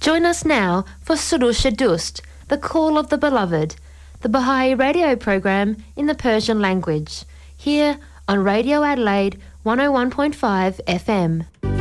Join us now for Surusha Dust, the Call of the Beloved, the Baha'i radio program in the Persian language, here on Radio Adelaide 101.5 FM.